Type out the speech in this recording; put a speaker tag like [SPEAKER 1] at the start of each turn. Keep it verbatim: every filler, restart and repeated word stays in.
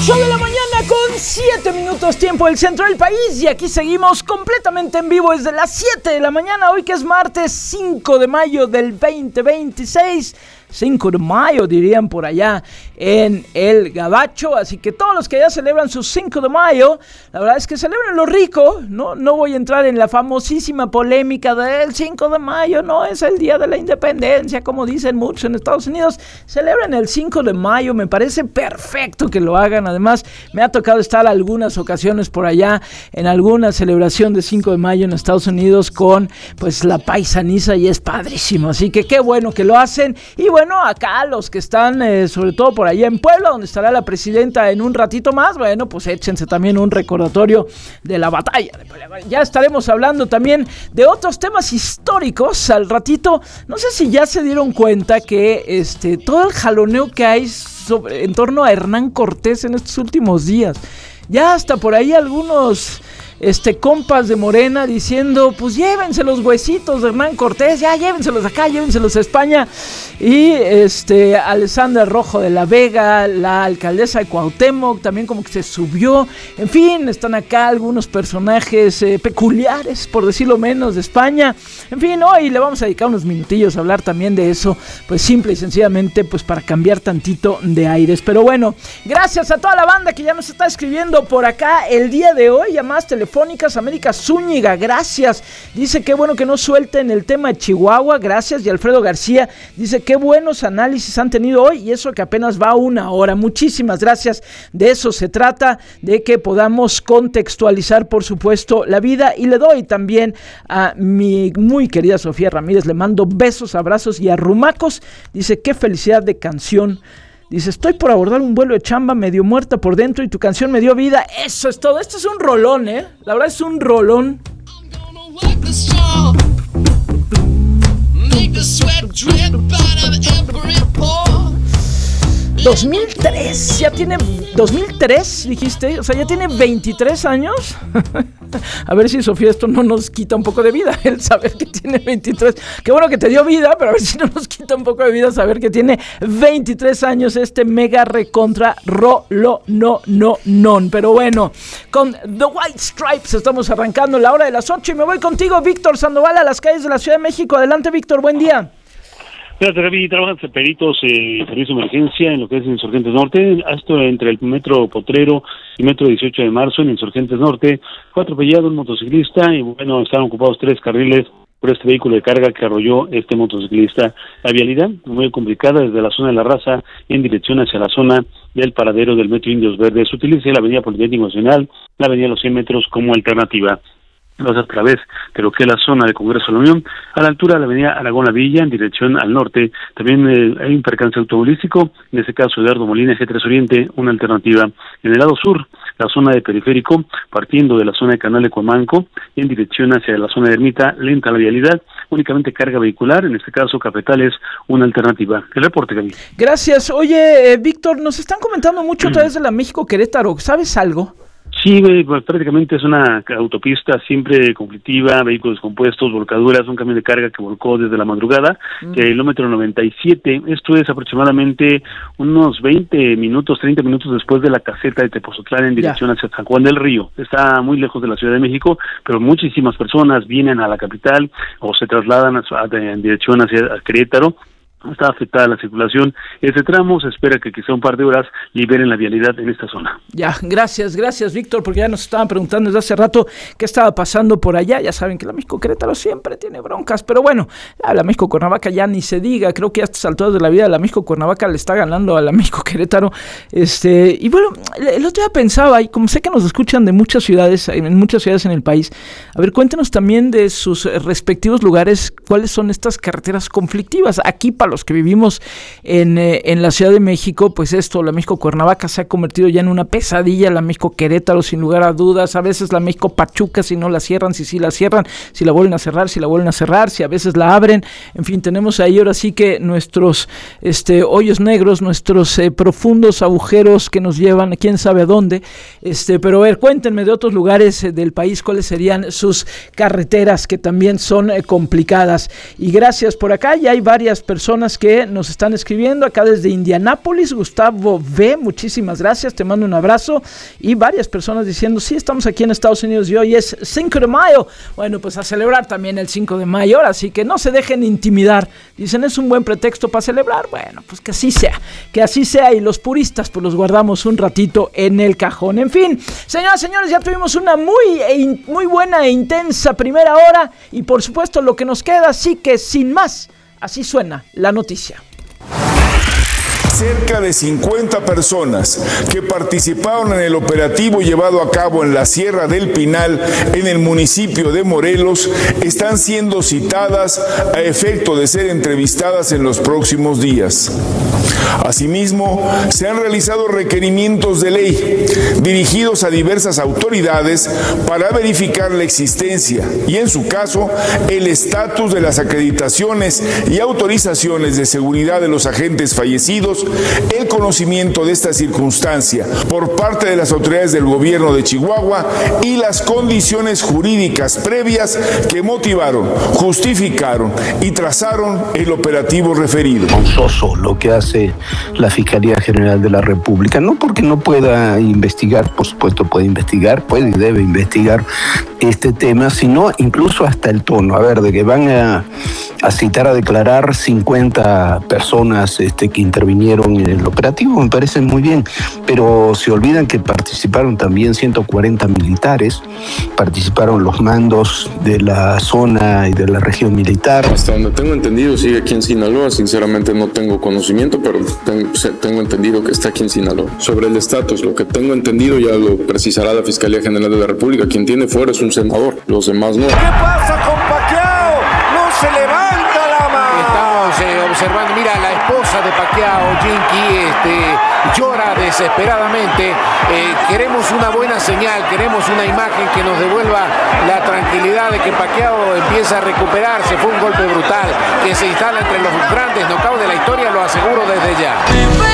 [SPEAKER 1] ocho de la mañana con siete minutos tiempo del centro del país y aquí seguimos completamente en vivo desde las siete de la mañana, hoy que es martes cinco de mayo del veinte veintiséis. cinco de mayo dirían por allá en el Gabacho, así que todos los que ya celebran sus cinco de mayo, la verdad es que celebren lo rico, no, no voy a entrar en la famosísima polémica del cinco de mayo, no es el día de la independencia como dicen muchos en Estados Unidos, celebren el cinco de mayo, me parece perfecto que lo hagan, además me ha tocado estar algunas ocasiones por allá en alguna celebración de cinco de mayo en Estados Unidos con pues la paisaniza y es padrísimo, así que qué bueno que lo hacen. Y bueno, acá los que están eh, sobre todo por allá en Puebla, donde estará la presidenta en un ratito más, bueno, pues échense también un recordatorio de la batalla de Puebla. Ya estaremos hablando también de otros temas históricos al ratito. No sé si ya se dieron cuenta que este todo el jaloneo que hay sobre, en torno a Hernán Cortés en estos últimos días, ya hasta por ahí algunos Este, compas de Morena diciendo, pues llévense los huesitos de Hernán Cortés, ya llévenselos acá, llévenselos a España. Y este, Alessandra Rojo de la Vega, la alcaldesa de Cuauhtémoc, también como que se subió. En fin, están acá algunos personajes eh, peculiares, por decirlo menos, de España. En fin, hoy le vamos a dedicar unos minutillos a hablar también de eso, pues simple y sencillamente, pues para cambiar tantito de aires. Pero bueno, gracias a toda la banda que ya nos está escribiendo por acá el día de hoy, llamadas telefónicas. América Zúñiga, gracias, dice qué bueno que no suelten el tema de Chihuahua, gracias. Y Alfredo García dice qué buenos análisis han tenido hoy y eso que apenas va una hora, muchísimas gracias, de eso se trata, de que podamos contextualizar por supuesto la vida. Y le doy también a mi muy querida Sofía Ramírez, le mando besos, abrazos y arrumacos, dice qué felicidad de canción. Dice, estoy por abordar un vuelo de chamba medio muerta por dentro y tu canción me dio vida. Eso es todo. Esto es un rolón, ¿eh? La verdad es un rolón. dos mil tres, ya tiene, dos mil tres dijiste, o sea, ya tiene veintitrés años. A ver si Sofía esto no nos quita un poco de vida, el saber que tiene veintitrés, qué bueno que te dio vida, pero a ver si no nos quita un poco de vida saber que tiene veintitrés años este mega recontra rolo no no non. Pero bueno, con The White Stripes estamos arrancando la hora de las ocho y me voy contigo, Víctor Sandoval, a las calles de la Ciudad de México. Adelante, Víctor, buen día.
[SPEAKER 2] Fíjate, Gaby, trabajan peritos eh, servicio de emergencia en lo que es Insurgentes Norte, esto entre el Metro Potrero y Metro dieciocho de marzo en Insurgentes Norte. Fue atropellado un motociclista y bueno, estaban ocupados tres carriles por este vehículo de carga que arrolló este motociclista. La vialidad muy complicada desde la zona de La Raza en dirección hacia la zona del paradero del Metro Indios Verdes. Se utiliza la avenida Politécnico Nacional, la avenida Los cien metros como alternativa. Los a través de lo que es la zona de Congreso de la Unión, a la altura de la avenida Aragón La Villa, en dirección al norte. También eh, hay un percance automovilístico, en este caso Eduardo Molina, G tres Oriente, una alternativa. En el lado sur, la zona de Periférico, partiendo de la zona de Canal de Cuamanco, en dirección hacia la zona de Ermita, lenta la vialidad, únicamente carga vehicular, en este caso Cafetales, una alternativa. El reporte, Gaby.
[SPEAKER 1] Gracias. Oye, eh, Víctor, nos están comentando mucho a través de la México-Querétaro, ¿sabes algo?
[SPEAKER 2] Sí, pues prácticamente es una autopista siempre conflictiva, vehículos descompuestos, volcaduras, un camión de carga que volcó desde la madrugada, mm. kilómetro noventa y siete, esto es aproximadamente unos veinte minutos, treinta minutos después de la caseta de Tepozotlán en dirección yeah. hacia San Juan del Río. Está muy lejos de la Ciudad de México, pero muchísimas personas vienen a la capital o se trasladan a, a, en dirección hacia Querétaro. Está afectada la circulación. Ese tramo se espera que quizá un par de horas liberen la vialidad en esta zona.
[SPEAKER 1] Ya, gracias, gracias, Víctor, porque ya nos estaban preguntando desde hace rato qué estaba pasando por allá. Ya saben que la México-Querétaro siempre tiene broncas, pero bueno, la México-Cuernavaca ya ni se diga. Creo que a estas alturas de la vida la México-Cuernavaca le está ganando a la México-Querétaro. Este, y bueno, el otro día pensaba, y como sé que nos escuchan de muchas ciudades, en muchas ciudades en el país, a ver, cuéntenos también de sus respectivos lugares, cuáles son estas carreteras conflictivas. Aquí, para los que vivimos en, eh, en la Ciudad de México, pues esto, la México-Cuernavaca se ha convertido ya en una pesadilla, la México-Querétaro sin lugar a dudas, a veces la México-Pachuca si no la cierran, si sí la cierran, si la vuelven a cerrar, si la vuelven a cerrar, si a veces la abren, en fin, tenemos ahí ahora sí que nuestros este, hoyos negros, nuestros eh, profundos agujeros que nos llevan a quién sabe a dónde, este, pero a ver, cuéntenme de otros lugares eh, del país, cuáles serían sus carreteras que también son eh, complicadas, y gracias por acá, ya hay varias personas personas que nos están escribiendo acá desde Indianápolis. Gustavo V, muchísimas gracias, te mando un abrazo. Y varias personas diciendo, sí, estamos aquí en Estados Unidos y hoy es cinco de mayo. Bueno, pues a celebrar también el cinco de mayo, así que no se dejen intimidar. Dicen, es un buen pretexto para celebrar. Bueno, pues que así sea, que así sea, y los puristas pues los guardamos un ratito en el cajón. En fin, señoras y señores, ya tuvimos una muy, e, muy buena e intensa primera hora, y por supuesto lo que nos queda, así que sin más, así suena la noticia.
[SPEAKER 3] Cerca de cincuenta personas que participaron en el operativo llevado a cabo en la Sierra del Pinal, en el municipio de Morelos, están siendo citadas a efecto de ser entrevistadas en los próximos días. Asimismo, se han realizado requerimientos de ley dirigidos a diversas autoridades para verificar la existencia y, en su caso, el estatus de las acreditaciones y autorizaciones de seguridad de los agentes fallecidos, el conocimiento de esta circunstancia por parte de las autoridades del gobierno de Chihuahua y las condiciones jurídicas previas que motivaron, justificaron y trazaron el operativo referido.
[SPEAKER 4] Vergonzoso lo que hace la Fiscalía General de la República, no porque no pueda investigar, por supuesto puede investigar, puede y debe investigar este tema, sino incluso hasta el tono, a ver, de que van a, a citar a declarar cincuenta personas este, que intervinieron en el operativo, me parece muy bien, pero se olvidan que participaron también ciento cuarenta militares, participaron los mandos de la zona y de la región militar.
[SPEAKER 5] Hasta donde tengo entendido sigue aquí en Sinaloa, sinceramente no tengo conocimiento, pero tengo, tengo entendido que está aquí en Sinaloa. Sobre el estatus, lo que tengo entendido ya lo precisará la Fiscalía General de la República, quien tiene fuera es un senador, los demás no.
[SPEAKER 6] ¿Qué pasa con Pacquiao? No se levanta la mano.
[SPEAKER 7] Estamos eh, observando, mira, la esposa de Pacquiao, Jinky, este, llora desesperadamente. Eh, queremos una buena señal, queremos una imagen que nos devuelva la tranquilidad de que Pacquiao empieza a recuperarse. Fue un golpe brutal que se instala entre los grandes knockouts de la historia, lo aseguro desde ya.